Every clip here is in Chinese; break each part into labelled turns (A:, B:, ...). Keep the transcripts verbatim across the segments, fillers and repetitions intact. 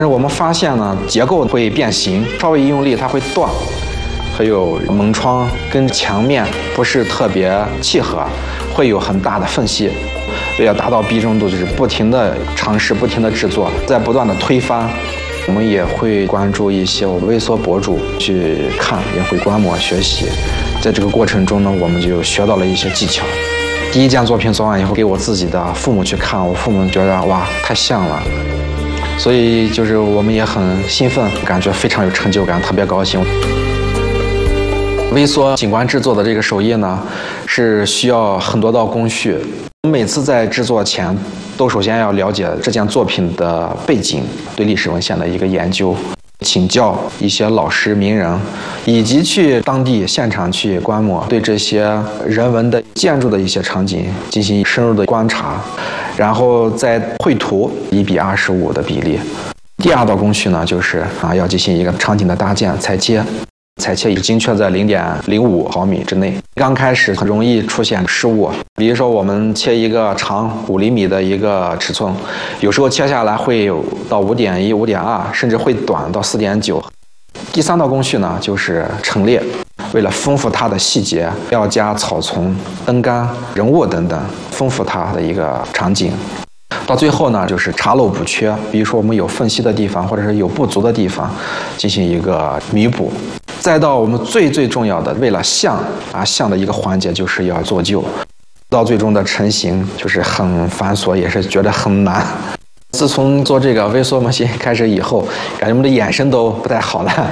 A: 但是我们发现呢，结构会变形，稍微一用力它会断，还有门窗跟墙面不是特别契合，会有很大的缝隙。为了达到逼真度，就是不停的尝试，不停的制作，在不断的推翻。我们也会关注一些微缩博主去看，也会观摩学习。在这个过程中呢，我们就学到了一些技巧。第一件作品做完以后，给我自己的父母去看，我父母觉得哇，太像了。所以就是我们也很兴奋，感觉非常有成就感，特别高兴。微缩景观制作的这个手艺呢，是需要很多道工序。每次在制作前，都首先要了解这件作品的背景，对历史文献的一个研究，请教一些老师名人，以及去当地现场去观摩，对这些人文的建筑的一些场景进行深入的观察，然后再绘图一比二十五的比例。第二道工序呢，就是啊要进行一个场景的搭建裁切。裁切精确在零点零五毫米之内，刚开始很容易出现失误。比如说，我们切一个长五厘米的一个尺寸，有时候切下来会有到五点一、五点二，甚至会短到四点九。第三道工序呢，就是陈列。为了丰富它的细节，要加草丛、灯杆、人物等等，丰富它的一个场景。到最后呢，就是查漏补缺，比如说我们有缝隙的地方，或者是有不足的地方，进行一个弥补。再到我们最最重要的，为了像啊像的一个环节，就是要做旧，到最终的成型就是很繁琐，也是觉得很难。自从做这个微缩模型开始以后，感觉我们的眼神都不太好了。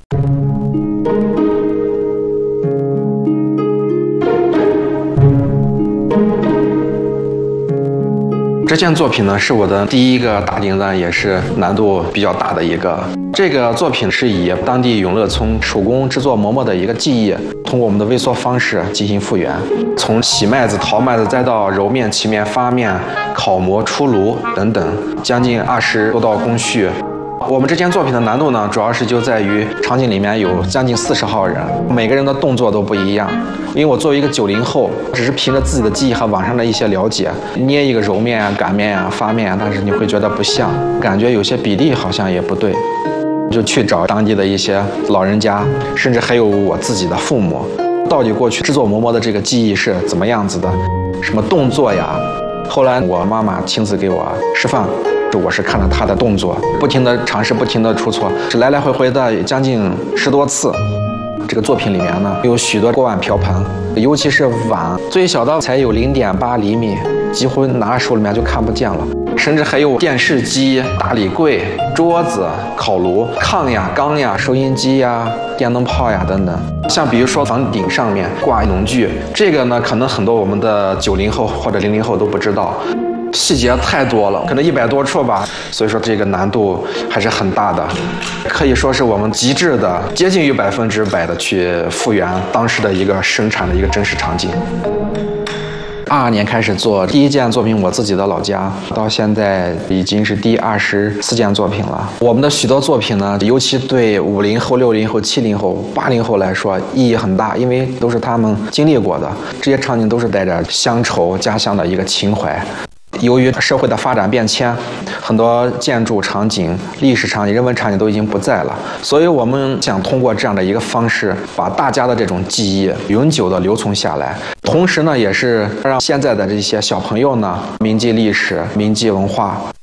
A: 这件作品呢，是我的第一个大订单，也是难度比较大的一个。这个作品是以当地永乐村手工制作馍馍的一个技艺，通过我们的微缩方式进行复原，从洗麦子、淘麦子，再到揉面、起面、发面、烤馍、出炉等等，将近二十多道工序。我们这件作品的难度呢，主要是就在于场景里面有将近四十号人，每个人的动作都不一样。因为我作为一个九零后，只是凭着自己的记忆和网上的一些了解，捏一个揉面啊、擀面啊、发面啊，但是你会觉得不像，感觉有些比例好像也不对，就去找当地的一些老人家，甚至还有我自己的父母，到底过去制作馍馍的这个技艺是怎么样子的，什么动作呀？后来我妈妈亲自给我示范。我是看了他的动作，不停的尝试，不停的出错，是来来回回的将近十多次。这个作品里面呢，有许多锅碗瓢盆，尤其是碗，最小的才有零点八厘米，几乎拿手里面就看不见了。甚至还有电视机、大理柜、桌子、烤炉、炕呀、缸呀、收音机呀、电灯泡呀等等。像比如说房顶上面挂农具，这个呢，可能很多我们的九零后或者零零后都不知道。细节太多了，可能一百多处吧，所以说这个难度还是很大的，可以说是我们极致的、接近于百分之百的去复原当时的一个生产的一个真实场景。二二年开始做第一件作品，我自己的老家，到现在已经是第二十四件作品了。我们的许多作品呢，尤其对五零后、六零后、七零后、八零后来说意义很大，因为都是他们经历过的，这些场景都是带着乡愁、家乡的一个情怀。由于社会的发展变迁，很多建筑场景、历史场景、人文场景都已经不在了，所以我们想通过这样的一个方式，把大家的这种记忆永久的留存下来，同时呢，也是让现在的这些小朋友呢铭记历史、铭记文化。